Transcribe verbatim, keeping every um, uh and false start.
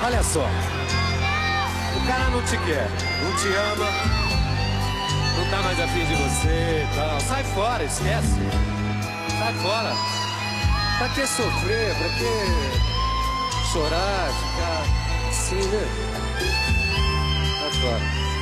Olha só. O cara não te quer, não te ama, não tá mais afim de você e tal. Sai fora, esquece. Sai fora. Pra que sofrer? Pra que chorar, ficar assim, né? Sai fora.